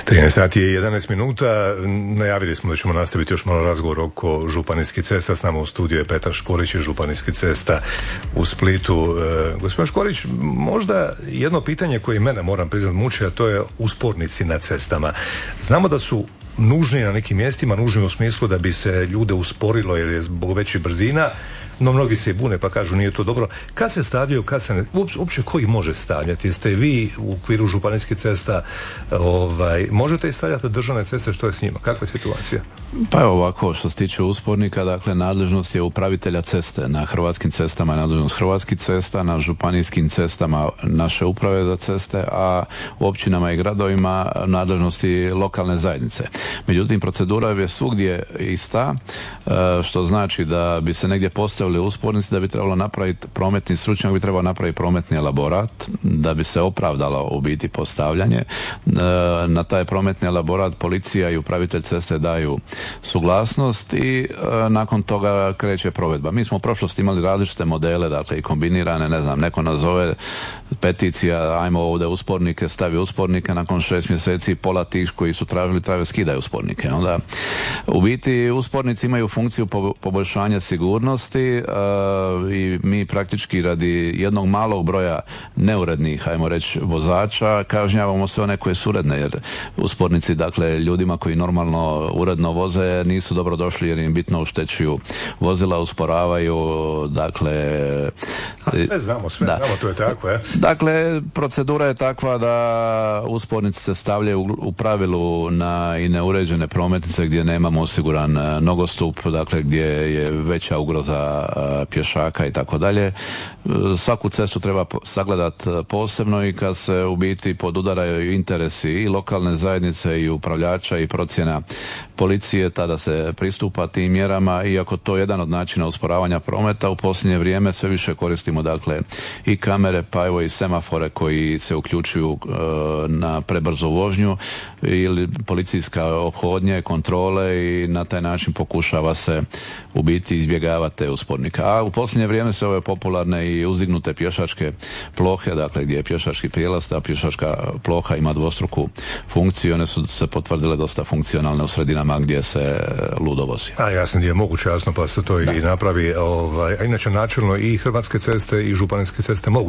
13 sati je 11 minuta. Najavili smo da ćemo nastaviti još malo razgovor oko županijskih cesta. S nama u studiju je Petar Škorić iz županijskih cesta u Splitu. Gospodin Škorić, možda jedno pitanje koje mene, moram priznati, muči, a to je uspornici na cestama. Znamo da su nužni na nekim mjestima, nužni u smislu da bi se ljude usporilo jer je zbog većih brzina, no mnogi se i bune pa kažu nije to dobro. Kad se stavljaju, kad se ne... Uopće ko ih može stavljati? Jeste vi u okviru županijskih cesta možete ih stavljati državne ceste, što je s njima? Kakva je situacija? Pa evo ovako, što se tiče uspornika, dakle nadležnost je upravitelja ceste. Na hrvatskim cestama je nadležnost Hrvatskih cesta, na županijskim cestama naše uprave za ceste, a u općinama i gradovima nadležnosti lokalne zajednice. Međutim, procedura je svugdje ista, što znači da bi se negdje postavili uspornici, da bi trebalo napraviti prometni stručnjak, bi trebalo napraviti prometni elaborat, da bi se opravdalo u biti postavljanje. Na taj prometni elaborat policija i upravitelj ceste daju suglasnost i nakon toga kreće provedba. Mi smo u prošlosti imali različite modele, dakle i kombinirane, ne znam, neko nazove peticija, ajmo ovdje uspornike, stavi uspornike, nakon 6 mjeseci pola tih koji su tražili skidaju uspornike. Onda u biti uspornici imaju funkciju poboljšanja sigurnosti i mi praktički radi jednog malog broja neurednih, ajmo reći, vozača kažnjavamo sve one koje su uredne, jer uspornici, dakle, ljudima koji normalno uredno voze nisu dobro došli jer im bitno oštećuju vozila, usporavaju, dakle... Sve znamo, to je tako, je? Dakle, procedura je takva da uspornici se stavljaju u pravilu na i neuređene prometnice gdje nemamo osiguran nogostup, dakle gdje je veća ugroza pješaka i tako dalje. Svaku cestu treba sagledati posebno i kad se u biti podudaraju interesi i lokalne zajednice i upravljača i procjena policije, tada se pristupa tim mjerama, iako to je jedan od načina usporavanja prometa. U posljednje vrijeme sve više koristimo, dakle, i kamere, pa evo i semafore koji se uključuju na prebrzu vožnju ili policijska ophodnje, kontrole i na taj način pokušava se u biti izbjegavati te uspornike. A u posljednje vrijeme su ove popularne i uzdignute pješačke plohe, dakle gdje je pješački prijelaz, ta pješačka ploha ima dvostruku funkciju, one su se potvrdile dosta funkcionalne u sredinama gdje se ludo vozi. A jasno, gdje je moguće, jasno, pa se to i napravi. A inače načelno i hrvatske ceste i županijske ceste mogu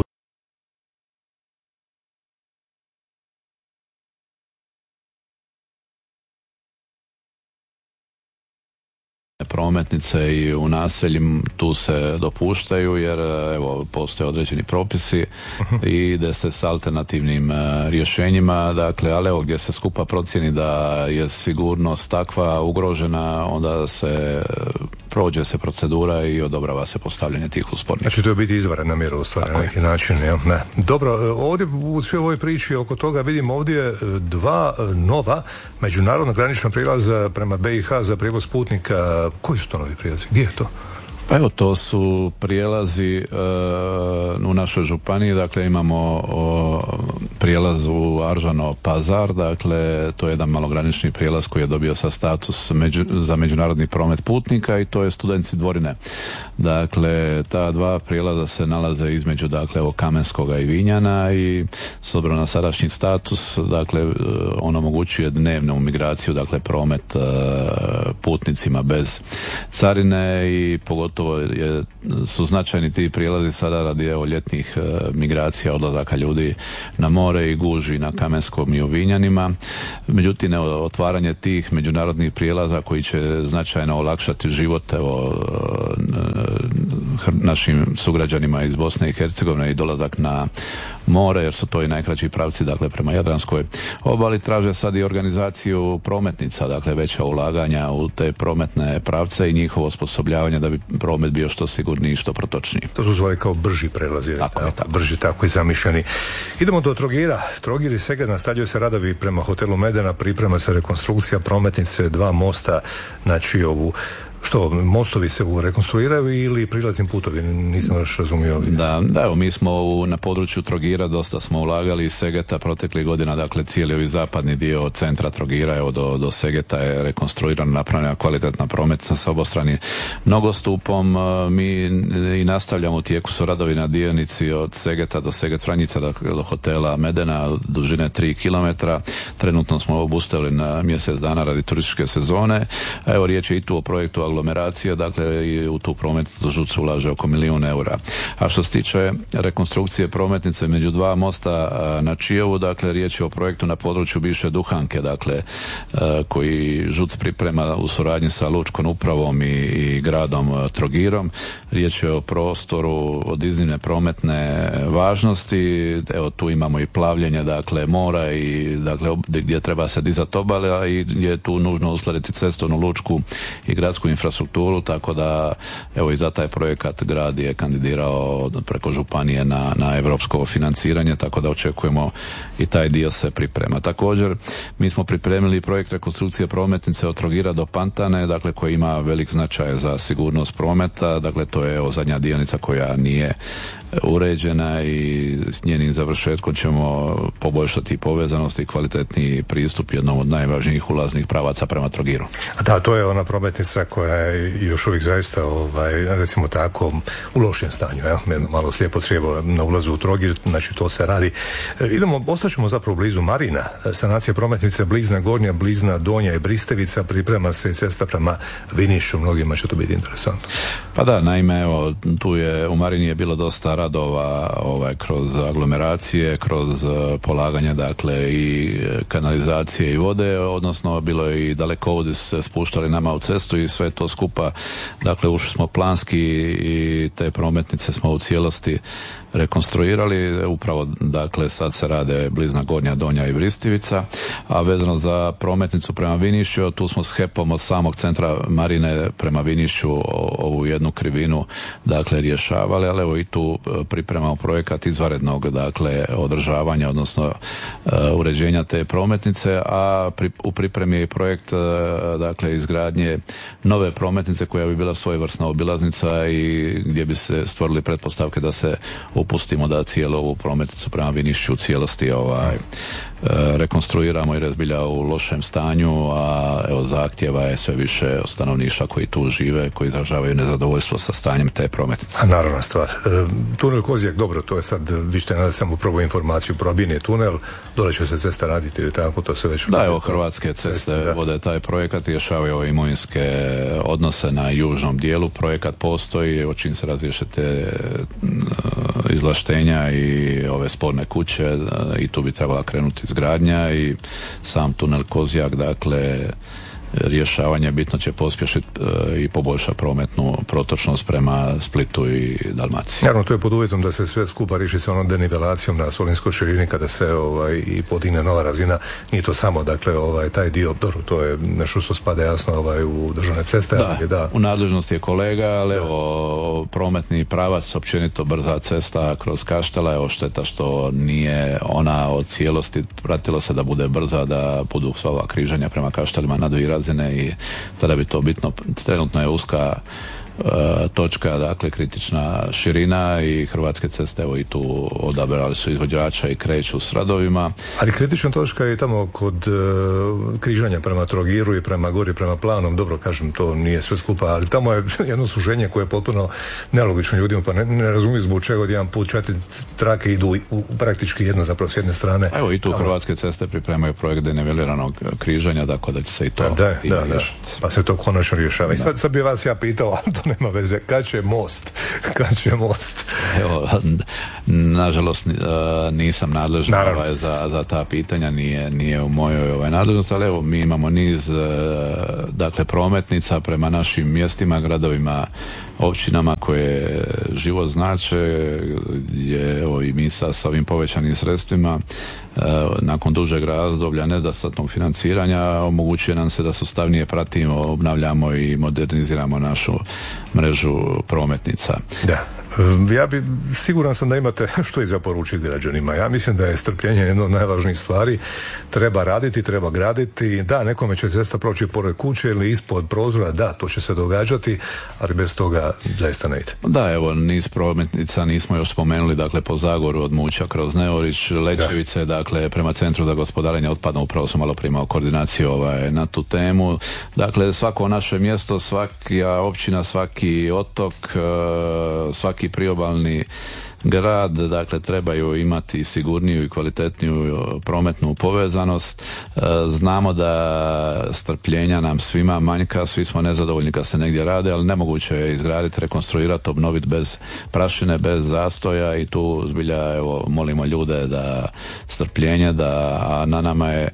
prometnice i u naseljima tu se dopuštaju jer evo postoje određeni propisi i ide se s alternativnim rješenjima, dakle, ali evo gdje se skupa procjeni da je sigurnost takva ugrožena, onda se prođe se procedura i odobrava se postavljanje tih uspornika. Znači to je biti izvanredna mjera u stvari na neki način, jel? Ne. Dobro, ovdje u svoj ovoj priči oko toga vidimo ovdje dva nova međunarodna granična prijelaza prema BiH za prijevoz putnika. Koji su to novi prijelazi? Gdje je to? Pa evo, to su prijelazi u našoj županiji, dakle imamo prijelaz u Aržano Pazar, dakle to je jedan malogranični prijelaz koji je dobio sa status za međunarodni promet putnika i to je Studenci Dvorine. Dakle, ta dva prijelaza se nalaze između, dakle, Kamenskoga i Vinjana i s obzirom na sadašnji status, dakle, on omogućuje dnevnu migraciju, dakle, promet putnicima bez carine i pogotovo su značajni ti prijelazi sada radi ljetnih migracija, odlazaka ljudi na more i guži na Kamenskom i u Vinjanima. Međutim, otvaranje tih međunarodnih prijelaza koji će značajno olakšati život našim sugrađanima iz Bosne i Hercegovine i dolazak na more, jer su to i najkraći pravci, dakle, prema Jadranskoj obali. Traže sad i organizaciju prometnica, dakle veća ulaganja u te prometne pravce i njihovo osposobljavanje da bi promet bio što sigurniji i što protočniji. To su zvali kao brži prelazi. Tako. Brži, tako i zamišljeni. Idemo do Trogira. Trogir i Seget, nastavljaju se radovi prema hotelu Medena, priprema se rekonstrukcija prometnice, dva mosta na Čiovu. Što, mostovi se rekonstruiraju ili prilazni putovi? Nisam još razumio. Da, evo, mi smo na području Trogira dosta smo ulagali iz Segeta proteklih godina, dakle cijeli ovi zapadni dio od centra Trogira, evo do Segeta je rekonstruiran, napravljena kvalitetna prometnica sa obostrani nogostupom. Mi i nastavljamo, u tijeku su radovi na dionici od Segeta do Seget-Vranjica, dakle do hotela Medena, dužine 3 km. Trenutno smo obustavili na mjesec dana radi turističke sezone. Evo, riječ je i tu o projektu aglomeracije, dakle i u tu prometnicu ŽUC se ulaže oko 1 milijun eura. A što se tiče rekonstrukcije prometnice među dva mosta na Čijevu, dakle riječ je o projektu na području bivše Duhanke, dakle koji ŽUC priprema u suradnji sa lučkom upravom i gradom Trogirom. Riječ je o prostoru od iznimne prometne važnosti. Evo, tu imamo i plavljenje, dakle mora i dakle gdje treba se dizati obale i gdje je tu nužno uskladiti cestovnu, lučku i gradsku infrastrukturu, tako da evo i za taj projekat grad je kandidirao preko županije na europsko financiranje, tako da očekujemo i taj dio se priprema. Također mi smo pripremili projekt rekonstrukcije prometnice od Trogira do Pantane, dakle koji ima velik značaj za sigurnost prometa, dakle to je evo zadnja dionica koja nije uređena i s njenim završetkom ćemo poboljšati povezanost i kvalitetni pristup jednom od najvažnijih ulaznih pravaca prema Trogiru. Da, to je ona prometnica koja je još uvijek zaista, recimo tako, u lošem stanju. Malo slijepo crijevo na ulazu u Trogir, znači to se radi. Ostaćemo zapravo blizu Marina. Sanacija prometnice Blizna Gornja, Blizna Donja i Bristevica, priprema se cesta prema Vinišu, mnogima će to biti interesantno. Pa da, naime, evo, tu je u Marini je bilo dosta radova kroz aglomeracije, kroz polaganje dakle i kanalizacije i vode, odnosno bilo je i dalekovodi su se spuštali nama u cestu i sve to skupa, dakle ušli smo planski i te prometnice smo u cijelosti rekonstruirali. Upravo dakle sad se rade Blizna Gornja, Donja i Bristivica, a vezano za prometnicu prema Vinišću, tu smo s HEP-om od samog centra Marine prema Vinišću ovu jednu krivinu dakle rješavali, ali evo i tu pripremamo projekat izvanrednog dakle održavanja, odnosno uređenja te prometnice, a u pripremi je i projekt dakle izgradnje nove prometnice koja bi bila svojevrsna obilaznica i gdje bi se stvorili pretpostavke da se upustimo da cijelu ovu prometnicu prema Vinišću u cijelosti rekonstruiramo jer je zbilja u lošem stanju, a evo zahtjeva je sve više stanovništva koji tu žive, koji izražavaju nezadovoljstvo sa stanjem te prometnice. A naravna stvar. Tunel Kozjak, dobro, to je sad, vi ćete nadati samo prvu informaciju, probin je tunel, dole će se cesta raditi ili tako, to se već... Da, evo Hrvatske ceste vode taj projekat, rješavaju ove imovinske odnose na južnom dijelu, projekat postoji, evo čim se razriješe te izvlaštenja i ove sporne kuće i tu bi trebala krenuti izgradnja i sam tunel Kozjak, dakle rješavanje bitno će pospješiti i poboljšati prometnu protočnost prema Splitu i Dalmaciji. Naravno, to je pod uvjetom da se sve skupa riješi sa onom denivelacijom na solinskoj širini kada se i podigne nova razina. Nije to samo, dakle, taj dio, dobro, to je nešto što spada jasno u državne ceste. Da, u nadležnosti je kolega, ali evo, prometni pravac, općenito brza cesta kroz Kaštela, evo šteta što nije ona od cijelosti, pratilo se da bude brza, da budu sva ova križanja prema Kaštelima na dvije razine i tada bi to bitno, trenutno je uska točka, dakle kritična širina i Hrvatske ceste evo i tu odabrali su izvođača i kreću s radovima. Ali kritična točka je tamo kod križanja prema Trogiru i prema gori, prema Planom, dobro kažem, to nije sve skupa, ali tamo je jedno suženje koje je potpuno nelogično ljudima, pa ne razumiju zbog čega od jedan put 4 trake idu praktički jedno zapravo s jedne strane. Evo i tu Hrvatske ceste pripremaju projekt deniveliranog križanja, dakle da će se i to riješiti. Pa se to konačno rješava. I sad bi vas ja pitao, nema veze, kad će most? Evo, nažalost nisam nadležan za ta pitanja, nije u mojoj nadležnosti, ali evo mi imamo niz dakle prometnica prema našim mjestima, gradovima, općinama koje život znače, je evo i mi sa ovim povećanim sredstvima nakon dužeg razdoblja nedostatnog financiranja omogućuje nam se da sustavnije pratimo, obnavljamo i moderniziramo našu mrežu prometnica. Da. Ja bi, siguran sam da imate što i zaporučiti građanima. Ja mislim da je strpljenje jedno od najvažnijih stvari. Treba raditi, treba graditi. Da, nekome će cesta proći pored kuće ili ispod prozora, da, to će se događati, ali bez toga zaista ne ide. Da, evo, niz prometnica nismo još spomenuli, dakle, po Zagoru od Muća kroz Neorić, Lećevice, dakle, prema Centru za gospodarenje otpadom, upravo sam malo prije imao koordinaciju na tu temu. Dakle, svako naše mjesto, svaka općina, svaki otok, svaki priobalni grad, dakle, trebaju imati sigurniju i kvalitetniju prometnu povezanost. Znamo da strpljenja nam svima manjka, svi smo nezadovoljni kad se negdje rade, ali nemoguće je izgraditi, rekonstruirati, obnoviti bez prašine, bez zastoja i tu zbilja, evo, molimo ljude da strpljenje, a na nama je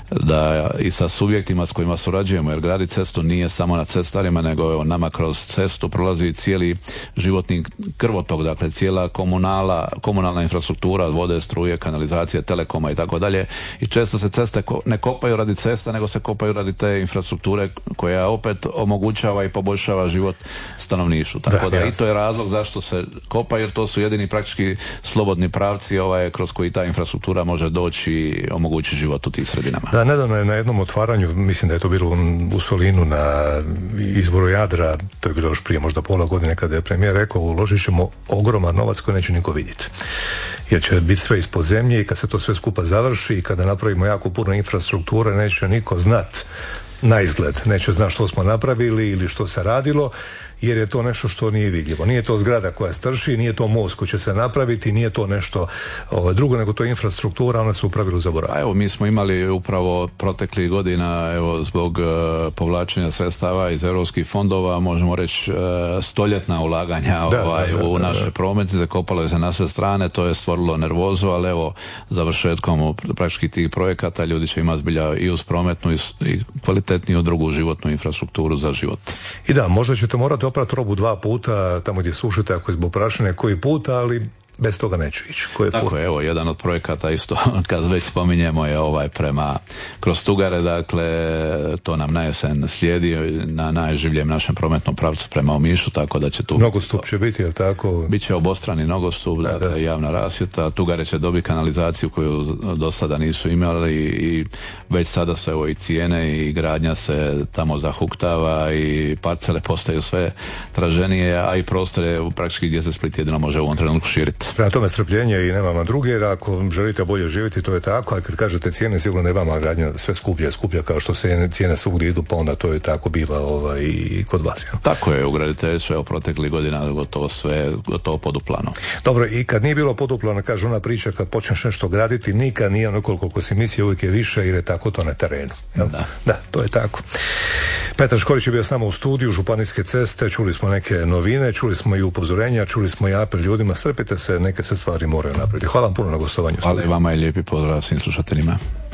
da i sa subjektima s kojima surađujemo, jer graditi cestu nije samo na cestarima, nego evo, nama kroz cestu prolazi cijeli životni krvotok, dakle cijela komunalna infrastruktura, vode, struje, kanalizacije, telekoma i tako dalje, i često se ceste ne kopaju radi cesta, nego se kopaju radi te infrastrukture koja opet omogućava i poboljšava život stanovništvu. Tako da i to je razlog zašto se kopa, jer to su jedini praktički slobodni pravci kroz koji ta infrastruktura može doći i omogućiti život u tih sredinama. Da, nedavno je na jednom otvaranju, mislim da je to bilo u Solinu na izboru Jadra, to je bilo još prije možda pola godine, kada je premijer rekao uložit ćemo ogroman novac koji neće niko vidjeti. Jer će biti sve ispod zemlje i kad se to sve skupa završi i kada napravimo jako puno infrastrukture, neće niko znat na izgled, neće znat što smo napravili ili što se radilo, jer je to nešto što nije vidljivo. Nije to zgrada koja strši, nije to most koji će se napraviti, nije to nešto drugo, nego to je infrastruktura, ona se u pravilu zaboravlja. Evo, mi smo imali upravo proteklih godina, evo, zbog povlačenja sredstava iz europskih fondova, možemo reći stoljetna ulaganja u naše prometnice, kopalo se na sve strane, to je stvorilo nervozu, ali evo, završetkom praktički tih projekata ljudi će imati zbilja i uz prometnu i kvalitetniju drugu životnu infrastrukturu za život. I da, možda ćete morati oprati robu 2 puta, tamo gdje sušite, ako je zbog prašine koji puta, ali bez toga neće ići. Tako je, evo, jedan od projekata isto, kad već spominjemo, je prema kroz Tugare, dakle, to nam na jesen slijedi na najživljem našem prometnom pravcu prema Omišu, tako da će tu... Nogostup će biti, jel tako? Biće obostrani nogostup, dakle, javna rasvjeta, Tugare će dobiti kanalizaciju koju do sada nisu imali i već sada se i cijene i gradnja se tamo zahuktava i parcele postaju sve traženije, a i prostore praktički gdje se Split jedino može u ovom trenutku širiti. Prema tome strpljenje i nema vam druge, jer ako želite bolje živjeti, to je tako, a kad kažete cijene, sigurno je vama gradnja sve skuplja kao što se cijene svugdje idu, pa onda to je tako biva i kod vas. Ja. Tako je, u graditeljstvu je proteklih godina gotovo poduplano. Dobro, i kad nije bilo poduplano, kaže ona priča, kad počneš nešto graditi, nikad nije ono koliko si misli, uvijek je više, jer je tako to na terenu. Da, to je tako. Petar Škorić je bio s nama u studiju Županijske ceste, čuli smo neke novine, čuli smo i upozorenja, čuli smo i apel ljudima, strpite se, neke se stvari moraju napraviti. Hvala vam puno na gostovanju. Hvala i vama i lijepi pozdrav svim slušateljima.